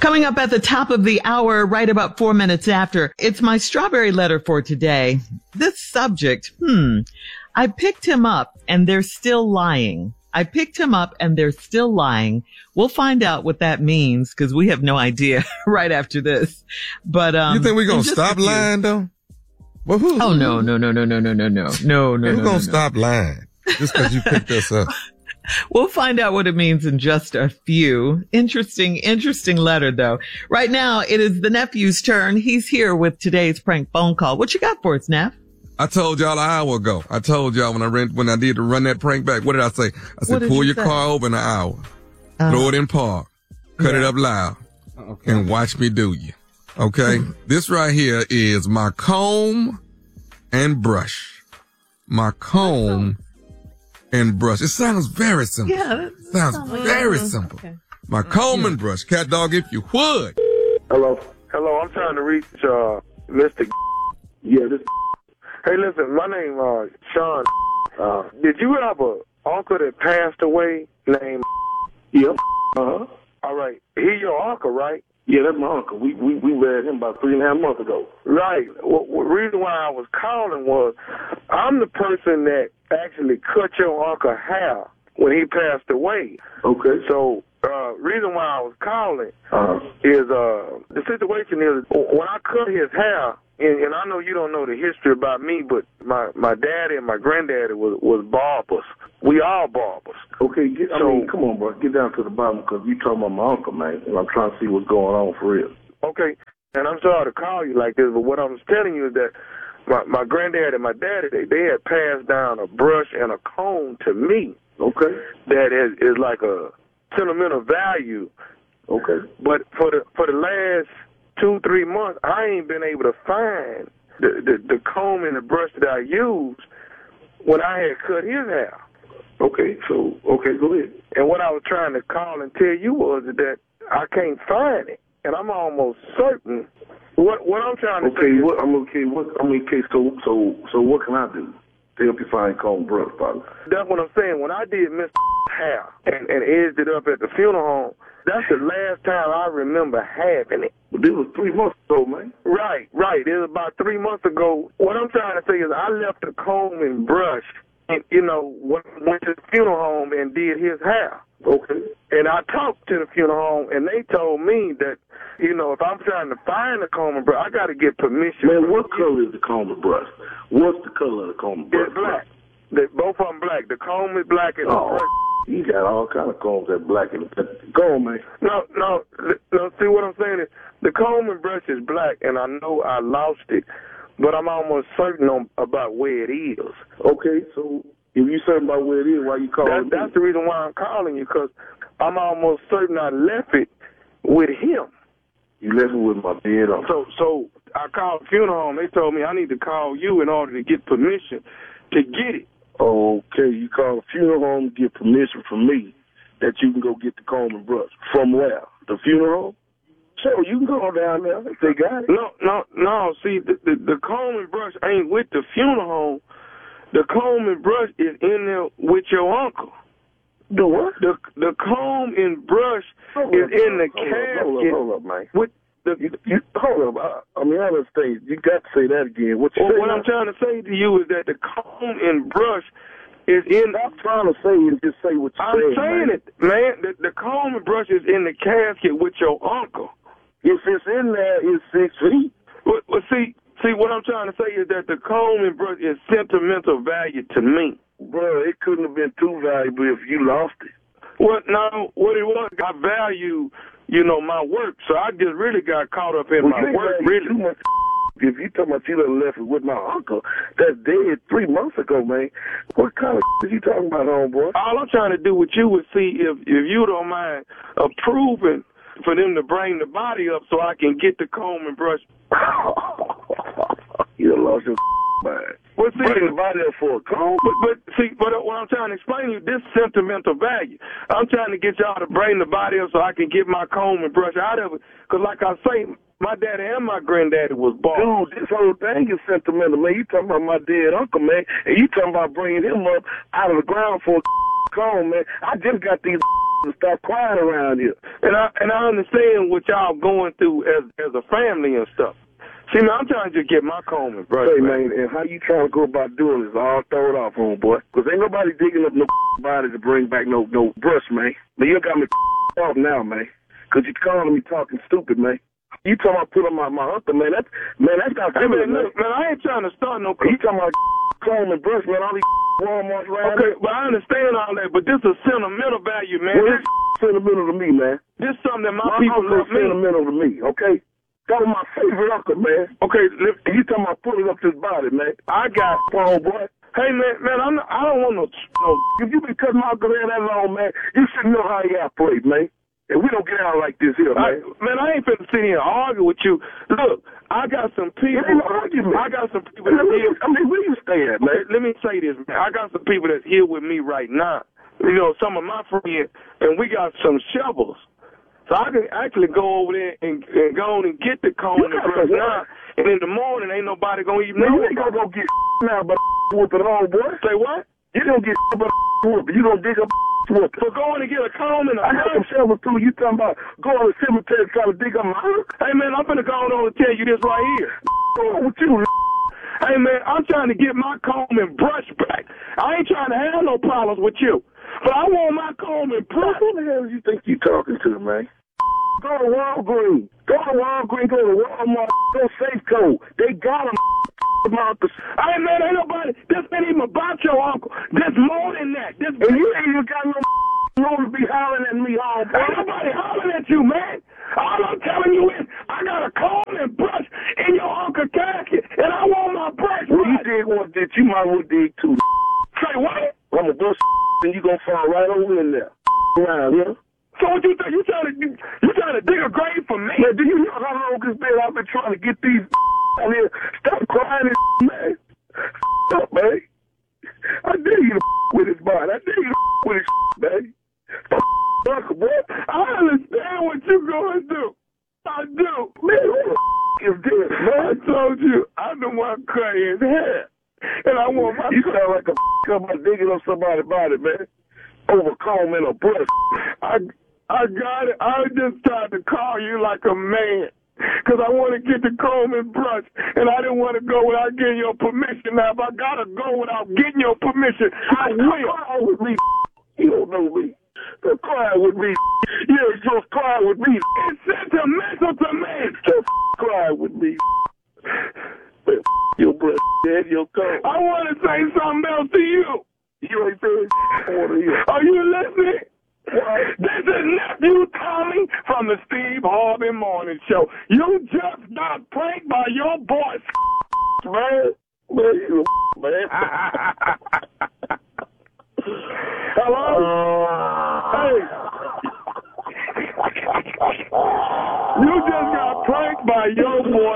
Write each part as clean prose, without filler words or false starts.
Coming up at the top of the hour, right about 4 minutes after, it's my strawberry letter for today. This subject, I picked him up and they're still lying. I picked him up and they're still lying. We'll find out what that means because we have no idea right after this. But you think we're gonna stop lying though? Well, no. We're gonna stop lying just because you picked us up. We'll find out what it means in just a few. Interesting letter though. Right now, it is the nephew's turn. He's here with today's prank phone call. What you got for us, Neff? I told y'all an hour ago. I told y'all when I did to run that prank back. What did I say? I said, pull your car over in an hour. Throw it in park. Cut it up loud. And watch me do you. Okay? This right here is my comb and brush. My comb and brush. It sounds very simple. Yeah, sounds very simple. Okay. My comb and brush. Cat dog, if you would. Hello, I'm trying to reach Mr. Yeah, this. Hey, listen, my name Sean. Did you have a uncle that passed away named? Yep. All right. He your uncle, right? Yeah, that's my uncle. We read him about 3.5 months ago. Right. Well, the reason why I was calling was I'm the person that actually cut your uncle hair when he passed away. Okay. So, reason why I was calling is the situation is when I cut his hair, and I know you don't know the history about me, but my daddy and my granddaddy was barbers. We all barbers. Okay, come on, bro. Get down to the bottom because you talking about my uncle, man, and I'm trying to see what's going on for real. Okay, and I'm sorry to call you like this, but what I was telling you is that my granddad and my daddy, they had passed down a brush and a comb to me. Okay. That is like a sentimental value. Okay. But for the last 2-3 months, I ain't been able to find the comb and the brush that I used when I had cut his hair. Okay, go ahead. And what I was trying to call and tell you was that I can't find it, and I'm almost certain. What I'm trying to say. So what can I do to help you find comb and brush, partner? That's what I'm saying. When I did Mr. hair and edged it up at the funeral home, that's the last time I remember having it. This was 3 months ago, man. Right. It was about 3 months ago. What I'm trying to say is I left the comb and brush and, went to the funeral home and did his hair. Okay. And I talked to the funeral home, and they told me that, if I'm trying to find the comb and brush, I got to get permission. Man, what color is the comb and brush? What's the color of the comb and brush? It's black. Both of them black. The comb is black and the brush. You got all kind of combs that black and go on, man. No. See what I'm saying is the comb and brush is black, and I know I lost it, but I'm almost certain about where it is. Okay, so if you're certain about where it is, why you calling me? That's the reason why I'm calling you, because I'm almost certain I left it with him. You left it with my dead uncle. So I called the funeral home. They told me I need to call you in order to get permission to get it. Okay, you call the funeral home to get permission from me that you can go get the comb and brush. From where? The funeral home? Sure, you can go down there if they got it. No. See, the comb and brush ain't with the funeral home. The comb and brush is in there with your uncle. The what? The comb and brush is in the casket. Hold up, man. With hold up. I understand. You got to say that again. What I'm trying to say to you is that the comb and brush is in. I'm trying to say and just say what you're saying. I'm saying it, man. The comb and brush is in the casket with your uncle. If it's in there, it's 6 feet. Well, see, what I'm trying to say is that the comb and brush is sentimental value to me. Bro, it couldn't have been too valuable if you lost it. What it was, I value, my work, so I just really got caught up in my work, really. Too much. If you talking about you done left it with my uncle, that's dead 3 months ago, man. What kind of is you talking about, homeboy? All I'm trying to do with you is see if you don't mind approving for them to bring the body up so I can get the comb and brush. You done lost your mind. Well, see, bring the body up for a comb? But what I'm trying to explain to you, this sentimental value. I'm trying to get y'all to bring the body up so I can get my comb and brush out of it. Because like I say, my daddy and my granddaddy was bald. Dude, this whole thing is sentimental, man. You talking about my dead uncle, man, and you talking about bringing him up out of the ground for a comb, man. I just got these and stop crying around here. And I understand what y'all going through as a family and stuff. See, man, I'm trying to just get my comb and brush. Hey, man, and how you trying to go about doing this all thrown off, homeboy? Because ain't nobody digging up no body to bring back no brush, man. But you got me off now, man. Because you calling me talking stupid, man. You talking about put on my uncle, man. That's not hey, man, look, man, I ain't trying to start no... You talking about comb and brush, man, all these Walmarts around. Okay, but I understand all that, but this is sentimental value, man. Well, this sentimental to me, man. This is something that my people love me. Sentimental to me, okay? That was my favorite uncle, man. Okay, you talking about pulling up this body, man. I got homeboy. Hey, man, I don't want no... If you been cutting my uncle hair that long, man, you should know how he operates, man. And we don't get out like this here, man. I ain't finna sit here and argue with you. Look, I got some people... I got some people that here... I mean, where you stay at, man? Okay, let me say this, man. I got some people that's here with me right now. You know, some of my friends, and we got some shovels. So I can actually go over there and go on and get the comb and brush now. And in the morning, ain't nobody gonna even know. You ain't gonna go get now, but whooping on, boy. Say what? You don't get but whooping. You gonna dig up whooping. So go on and get a comb and a I got some shovels too. You talking about going to the cemetery trying to dig up my house? Hey, man, I'm finna go on and tell you this right here. What's wrong with you? Hey, man, I'm trying to get my comb and brush back. I ain't trying to have no problems with you. But I want my comb and brush. Who the hell do you think you talking to, man? Go to Walgreens. Go to Walmart. Go Safeco. They got them. Hey, man, ain't nobody. This ain't even about your uncle. There's more than that. And you ain't even got no to be hollering at me all day. Ain't nobody hollering at you, man. All I'm telling you is I got a comb and brush in your uncle's casket, and I want my brush. Well, you dig one ditch, you might as well dig two. Say what? I'm a bust, and you gonna fall right over in there. Around here. So what you think? You trying to dig a grave for me? Man, do you know how long it's been I've been trying to get these out here? Stop crying, man. Stop, man. I dare you to with his body. I dare you to with his man. Stop, boy. I understand what you're going through. I do. Man, who the is this, man? I told you, I don't want to cut his hair. And I want my... You sound like a somebody digging up somebody's body, man. Over comb and a brush. I got it. I just tried to call you like a man. Because I want to get the comb and brush. And I didn't want to go without getting your permission. Now, if I got to go without getting your permission, I will. Cry with me. You don't know me. Don't cry with me. Yeah, just cry with me. It's sentimental to me. Just cry with me. Your brush, and your comb. I want to say something else to you. You ain't saying I want to hear. Are you listening? What? This is Nephew Tommy from the Steve Harvey Morning Show. You just got pranked by your boy, man. Man, you man. Hello? Hey. You just got pranked by your boy.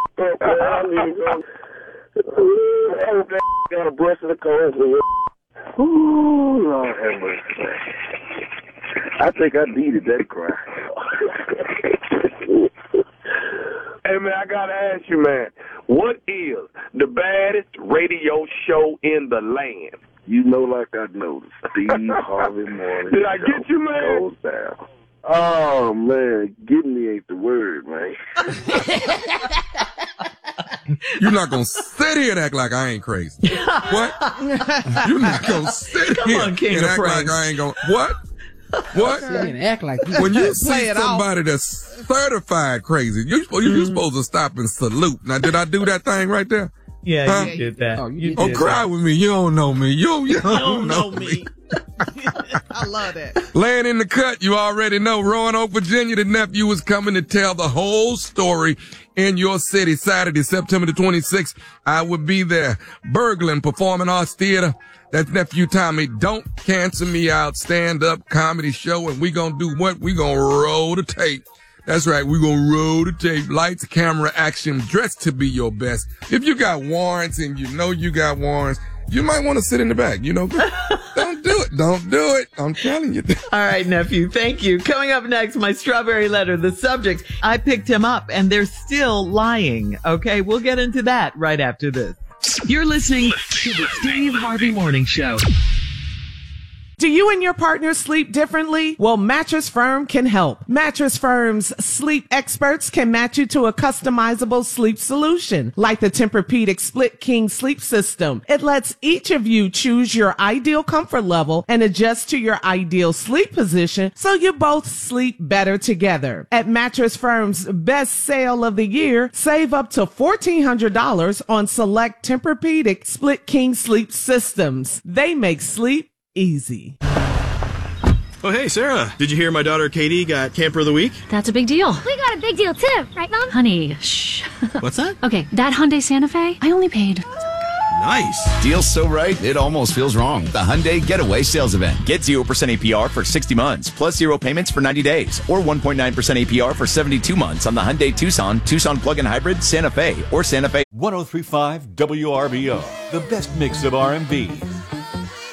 I hope that got a brush in the car. Ooh, Lord have mercy. I think I needed that cry. Hey, man, I got to ask you, man, what is the baddest radio show in the land? You know, like I know, the Steve Harvey Morning Did I get you, man? Goes down. Oh, man, get me ain't the word, man. You're not going to sit here and act like I ain't crazy. What? You're not going to sit here and act like I ain't going to... What? What? Act like you when you see somebody that's certified crazy, you're supposed to stop and salute. Now, did I do that thing right there? Yeah, you did that. Oh, Don't cry with me. You don't know me. You don't know me. I love that. Laying in the cut, you already know. Roanoke, Virginia, the nephew is coming to tell the whole story in your city. Saturday, September the 26th, I will be there. Berglund Performing Arts Theater. That's Nephew Tommy. Don't cancel me out. Stand-up comedy show. And we gonna do what? We gonna roll the tape. That's right. We're going to roll the tape. Lights, camera, action. Dress to be your best. If you got warrants and you know you got warrants, you might want to sit in the back. You know, don't do it. Don't do it. I'm telling you. All right, nephew. Thank you. Coming up next, my strawberry letter. The subject, I picked him up and they're still lying. Okay, we'll get into that right after this. You're listening to the Steve Harvey Morning Show. Do you and your partner sleep differently? Well, Mattress Firm can help. Mattress Firm's sleep experts can match you to a customizable sleep solution, like the Tempur-Pedic Split King Sleep System. It lets each of you choose your ideal comfort level and adjust to your ideal sleep position so you both sleep better together. At Mattress Firm's best sale of the year, save up to $1,400 on select Tempur-Pedic Split King Sleep Systems. They make sleep easy. Oh, hey, Sarah. Did you hear my daughter Katie got Camper of the Week? That's a big deal. We got a big deal too, right, Mom? Honey, shh. What's that? Okay, that Hyundai Santa Fe, I only paid. Nice. Deal's so right, it almost feels wrong. The Hyundai Getaway Sales Event. Get 0% APR for 60 months, plus 0 payments for 90 days, or 1.9% APR for 72 months on the Hyundai Tucson, Tucson Plug-in Hybrid, Santa Fe, or Santa Fe. 103.5 WRBO, the best mix of R&B,